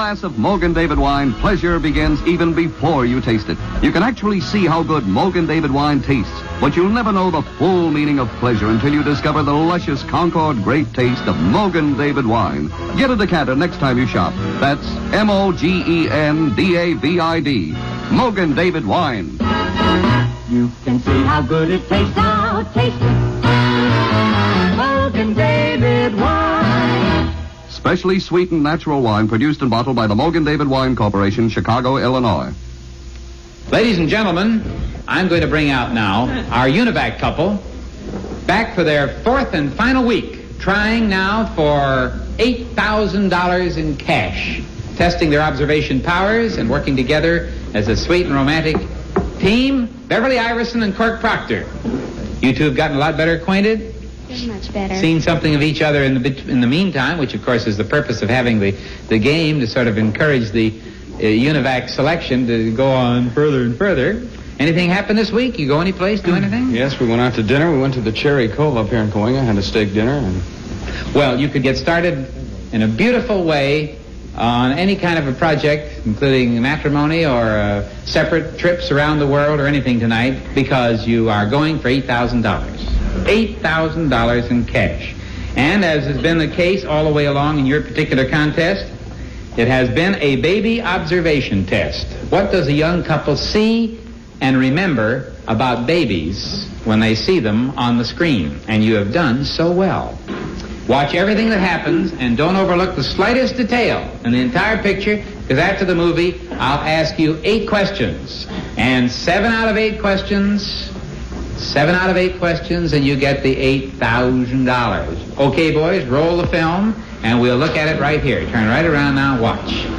glass of Mogan David wine, pleasure begins even before you taste it. You can actually see how good Mogan David wine tastes, but you'll never know the full meaning of pleasure until you discover the luscious Concord great taste of Mogan David wine. Get a decanter next time you shop. That's Mogendavid. Mogan David wine. You can see how good it tastes now. Taste it. Mogan David wine. Specially sweetened natural wine produced and bottled by the Mogan David Wine Corporation, Chicago, Illinois. Ladies and gentlemen, I'm going to bring out now our UNIVAC couple back for their fourth and final week, trying now for $8,000 in cash, testing their observation powers and working together as a sweet and romantic team. Beverly Iverson and Cork Proctor. You two have gotten a lot better acquainted. Much better. Seen something of each other in the meantime, which of course is the purpose of having the game, to sort of encourage the UNIVAC selection to go on further and further. Anything happen this week? You go any place, do anything? Yes, we went out to dinner. We went to the Cherry Cove up here in Cahuenga, had a steak dinner. Well, you could get started in a beautiful way on any kind of a project, including matrimony or separate trips around the world or anything tonight, because you are going for $8,000. $8,000 in cash. And as has been the case all the way along in your particular contest, it has been a baby observation test. What does a young couple see and remember about babies when they see them on the screen? And you have done so well. Watch everything that happens and don't overlook the slightest detail in the entire picture, because after the movie, I'll ask you 8 questions. And 7 out of 8 questions, and you get the $8,000. Okay, boys, roll the film, and we'll look at it right here. Turn right around now, watch.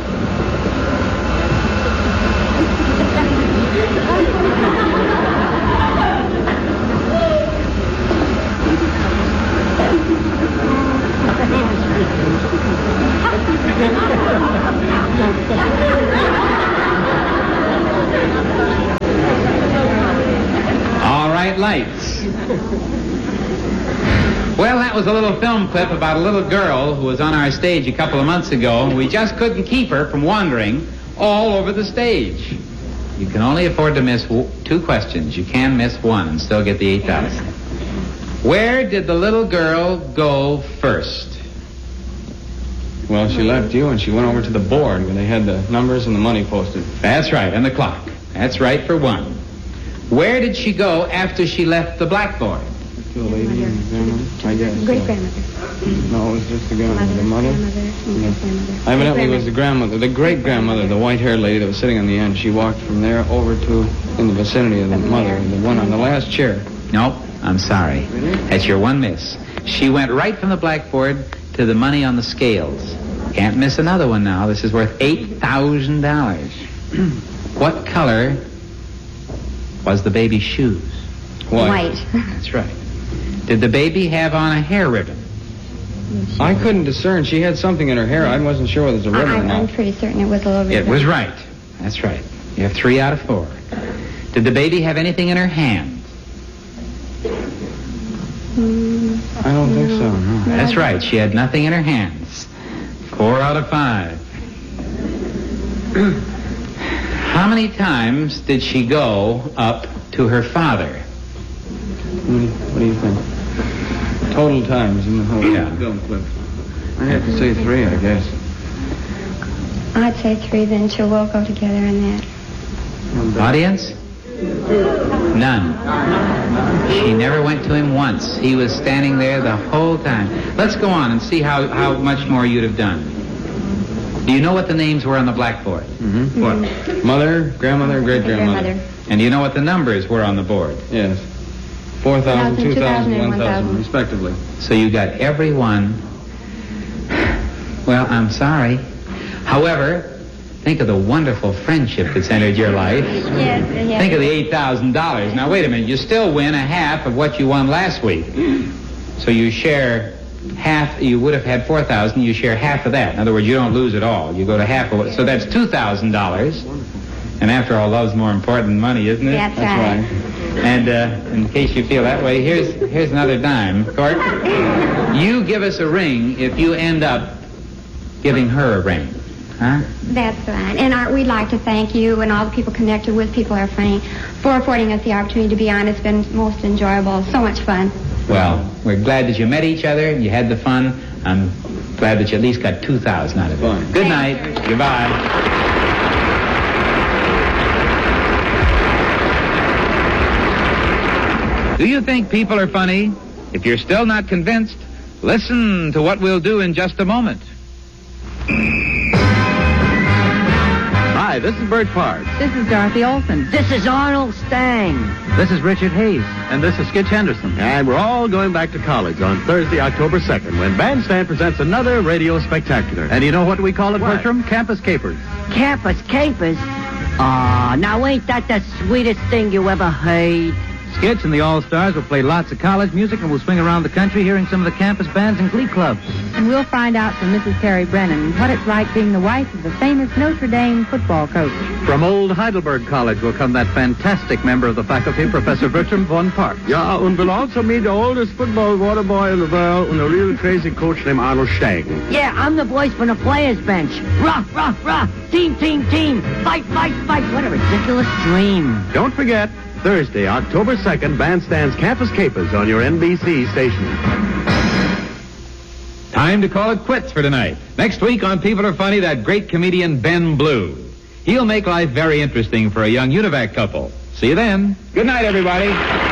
All right, lights. Well, that was a little film clip about a little girl who was on our stage a couple of months ago, and we just couldn't keep her from wandering all over the stage. You can only afford to miss 2 questions. You can miss 1 and still get the $8,000. Where did the little girl go first? Well, she left you and she went over to the board where they had the numbers and the money posted. That's right, and the clock. That's right for 1. Where did she go after she left the blackboard? To the lady and grandmother, I guess. Great-grandmother. No, it was just the grandmother. The mother? Great-grandmother. Evidently it was the grandmother, the great-grandmother, the white-haired lady that was sitting on the end. She walked from there over to, in the vicinity of the mother, the one on the last chair. Nope, I'm sorry. Really? That's your 1 miss. She went right from the blackboard to the money on the scales. Can't miss another one now. This is worth $8,000. What color was the baby's shoes? White. That's right. Did the baby have on a hair ribbon? I couldn't discern. She had something in her hair. I wasn't sure whether it was a ribbon or not. I'm pretty certain it was a little ribbon. It was right. That's right. You have 3 out of 4. Did the baby have anything in her hand? I don't think so, no. That's right. She had nothing in her hands. 4 out of 5. How many times did she go up to her father? What do you think? Total times in the whole film clip. I have to say 3, I guess. I'd say 3, then 2 will go together in that. Audience? None. She never went to him once. He was standing there the whole time. Let's go on and see how much more you'd have done. Do you know what the names were on the blackboard? Mm-hmm. What? Mother, grandmother, great-grandmother. And do you know what the numbers were on the board? Yes. 4,000, 2,000, 1,000, respectively. So you got every one. Well, I'm sorry. However, think of the wonderful friendship that's entered your life. Yes. Think of the $8,000. Now, wait a minute. You still win a half of what you won last week. So you share half. You would have had $4,000. You share half of that. In other words, you don't lose at all. You go to half of it. So that's $2,000. And after all, love's more important than money, isn't it? That's right. And in case you feel that way, here's another dime. Court, you give us a ring if you end up giving her a ring. Huh? That's fine. And we'd like to thank you and all the people connected with People Are Funny for affording us the opportunity to be on. It's been most enjoyable. So much fun. Well, we're glad that you met each other and you had the fun. I'm glad that you at least got 2,000 out of it. Fine. Good night. Goodbye. Do you think people are funny? If you're still not convinced, listen to what we'll do in just a moment. Hi, this is Bert Parks. This is Dorothy Olson. This is Arnold Stang. This is Richard Hayes. And this is Skitch Henderson. And we're all going back to college on Thursday, October 2nd, when Bandstand presents another radio spectacular. And you know what we call it, What? Bertram? Campus Capers. Campus Capers. Aw, now ain't that the sweetest thing you ever heard? Skitch and the All-Stars will play lots of college music and we'll swing around the country hearing some of the campus bands and glee clubs. And we'll find out from Mrs. Terry Brennan what it's like being the wife of the famous Notre Dame football coach. From old Heidelberg College will come that fantastic member of the faculty, Professor Bertram von Parks. Yeah, and we'll also meet the oldest football water boy in the world and a real crazy coach named Arnold Stang. Yeah, I'm the voice from the players' bench. Rough, rough, rough. Team, team, team. Fight, fight, fight. What a ridiculous dream. Don't forget, Thursday, October 2nd, Bandstand's Campus Capers on your NBC station. Time to call it quits for tonight. Next week on People Are Funny, that great comedian Ben Blue. He'll make life very interesting for a young UNIVAC couple. See you then. Good night, everybody.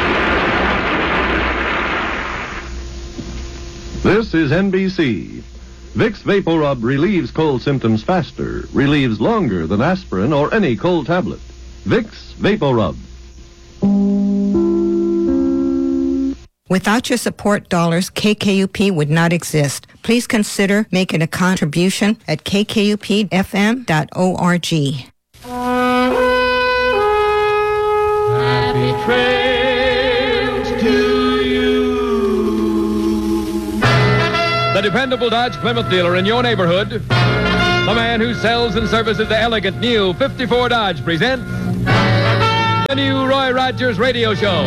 This is NBC. Vicks VapoRub relieves cold symptoms faster, relieves longer than aspirin or any cold tablet. Vicks VapoRub. Without your support dollars, KKUP would not exist. Please consider making a contribution at kkupfm.org. Happy trails to you. The dependable Dodge Plymouth dealer in your neighborhood, the man who sells and services the elegant new 54 Dodge, presents the new Roy Rogers Radio Show.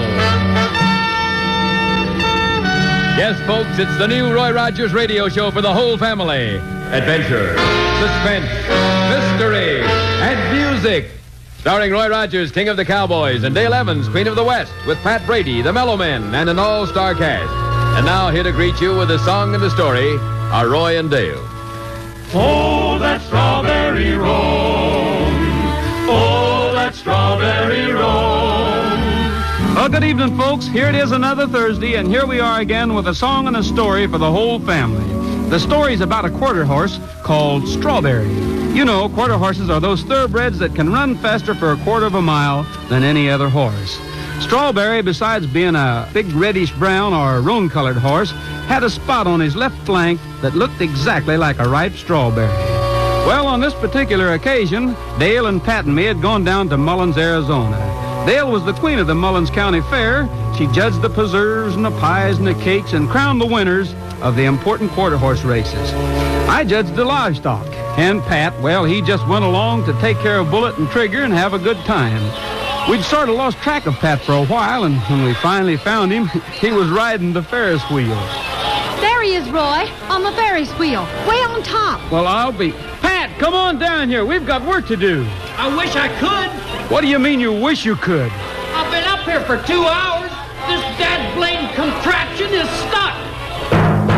Yes, folks, it's the new Roy Rogers Radio Show for the whole family. Adventure, suspense, mystery, and music. Starring Roy Rogers, King of the Cowboys, and Dale Evans, Queen of the West, with Pat Brady, the Mellow Men, and an all-star cast. And now here to greet you with a song and a story are Roy and Dale. Oh, that strawberry roll. Oh, that strawberry roll. Well, good evening, folks. Here it is another Thursday, and here we are again with a song and a story for the whole family. The story's about a quarter horse called Strawberry. You know, quarter horses are those thoroughbreds that can run faster for a quarter of a mile than any other horse. Strawberry, besides being a big reddish-brown or roan-colored horse, had a spot on his left flank that looked exactly like a ripe strawberry. Well, on this particular occasion, Dale and Pat and me had gone down to Mullins, Arizona. Dale was the queen of the Mullins County Fair. She judged the preserves and the pies and the cakes and crowned the winners of the important quarter horse races. I judged the livestock. And Pat, well, he just went along to take care of Bullet and Trigger and have a good time. We'd sort of lost track of Pat for a while, and when we finally found him, he was riding the Ferris wheel. There he is, Roy, on the Ferris wheel, way on top. Well, I'll be... Pat, come on down here. We've got work to do. I wish I could. What do you mean you wish you could? I've been up here for 2 hours. This dad-blamed contraption is